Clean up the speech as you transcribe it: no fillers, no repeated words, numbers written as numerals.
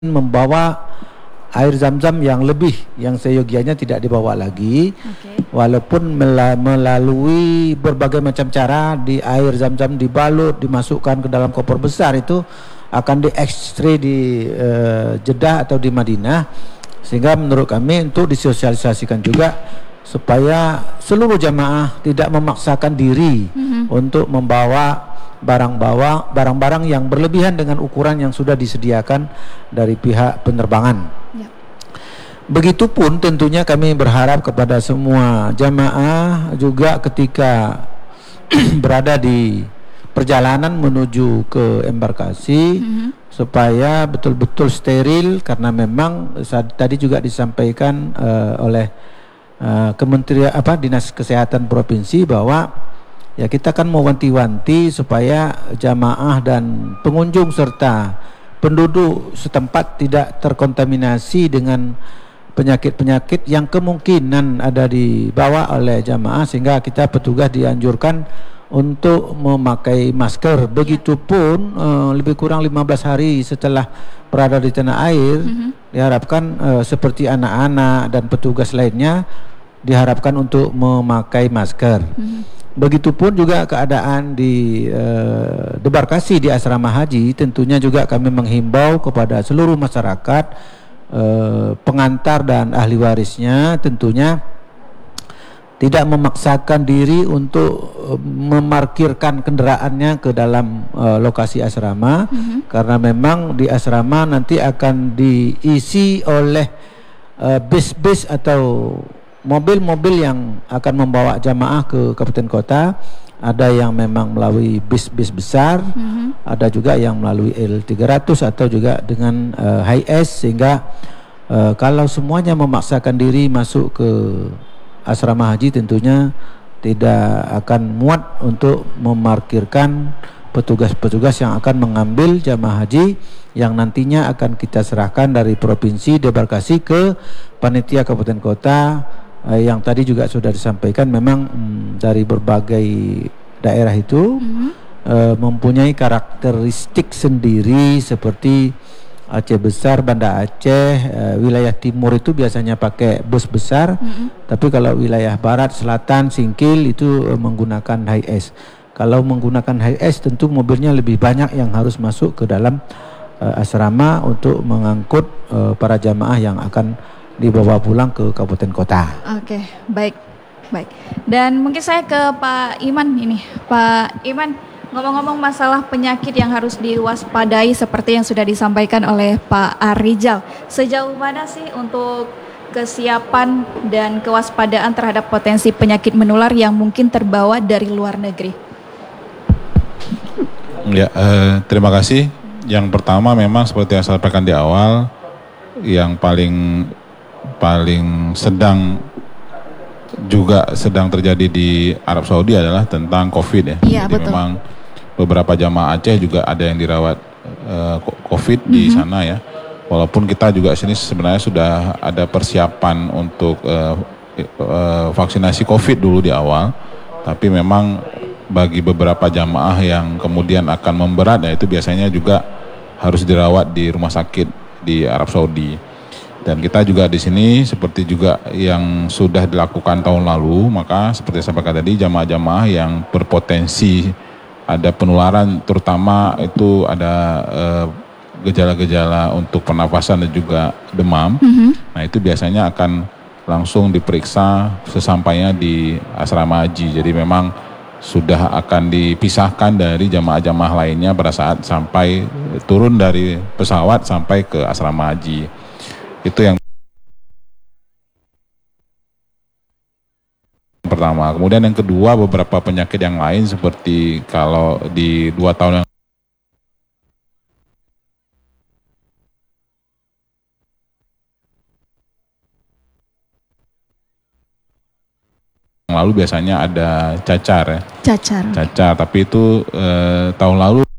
membawa air zam-zam yang lebih, yang seyogianya tidak dibawa lagi. Walaupun melalui berbagai macam cara, di air zam-zam dibalut, dimasukkan ke dalam koper besar, itu akan di-X-ray di Jeddah atau di Madinah. Sehingga menurut kami untuk disosialisasikan juga supaya seluruh jamaah tidak memaksakan diri untuk membawa barang-barang yang berlebihan dengan ukuran yang sudah disediakan dari pihak penerbangan. Begitupun tentunya kami berharap kepada semua jamaah juga ketika berada di perjalanan menuju ke embarkasi supaya betul-betul steril, karena memang tadi juga disampaikan oleh Kementerian Dinas Kesehatan Provinsi bahwa ya kita kan mewanti-wanti supaya jamaah dan pengunjung serta penduduk setempat tidak terkontaminasi dengan penyakit-penyakit yang kemungkinan ada dibawa oleh jamaah, sehingga kita petugas dianjurkan untuk memakai masker. Begitupun lebih kurang 15 hari setelah berada di tanah air, diharapkan seperti anak-anak dan petugas lainnya diharapkan untuk memakai masker. Begitupun juga keadaan di debarkasi di asrama haji, tentunya juga kami menghimbau kepada seluruh masyarakat, pengantar dan ahli warisnya tentunya tidak memaksakan diri untuk memarkirkan kendaraannya ke dalam lokasi asrama, karena memang di asrama nanti akan diisi oleh bis-bis atau mobil-mobil yang akan membawa jamaah ke kabupaten kota. Ada yang memang melalui bis-bis besar, ada juga yang melalui L300 atau juga dengan Hi-S, sehingga kalau semuanya memaksakan diri masuk ke asrama haji tentunya tidak akan muat untuk memarkirkan petugas-petugas yang akan mengambil jamaah haji yang nantinya akan kita serahkan dari provinsi debarkasi ke panitia kabupaten kota. Yang tadi juga sudah disampaikan, memang dari berbagai daerah itu mempunyai karakteristik sendiri, seperti Aceh Besar, Banda Aceh, wilayah timur itu biasanya pakai bus besar, tapi kalau wilayah barat, selatan, Singkil itu menggunakan Hi-S. Kalau menggunakan Hi-S tentu mobilnya lebih banyak yang harus masuk ke dalam asrama untuk mengangkut para jamaah yang akan dibawa pulang ke kabupaten kota. Oke, baik. Dan mungkin saya ke Pak Iman ini. Pak Iman, ngomong-ngomong masalah penyakit yang harus diwaspadai seperti yang sudah disampaikan oleh Pak Arijal, sejauh mana sih untuk kesiapan dan kewaspadaan terhadap potensi penyakit menular yang mungkin terbawa dari luar negeri? Ya, terima kasih. Yang pertama memang seperti yang saya sampaikan di awal, yang paling sedang terjadi di Arab Saudi adalah tentang COVID ya. Iya, jadi betul. memang beberapa jamaah Aceh juga ada yang dirawat COVID di sana ya. Walaupun kita juga sini sebenarnya sudah ada persiapan untuk vaksinasi COVID dulu di awal, tapi memang bagi beberapa jamaah yang kemudian akan memberat, ya itu biasanya juga harus dirawat di rumah sakit di Arab Saudi. Dan kita juga di sini seperti juga yang sudah dilakukan tahun lalu, maka seperti saya sampaikan tadi, jamaah-jamaah yang berpotensi ada penularan, terutama itu ada gejala-gejala untuk pernafasan dan juga demam. Nah itu biasanya akan langsung diperiksa sesampainya di asrama haji. Jadi memang sudah akan dipisahkan dari jamaah-jamaah lainnya pada saat sampai turun dari pesawat sampai ke asrama haji. Itu yang pertama. Kemudian yang kedua, beberapa penyakit yang lain seperti kalau di 2 tahun yang lalu biasanya ada cacar ya. Cacar. Tapi itu tahun lalu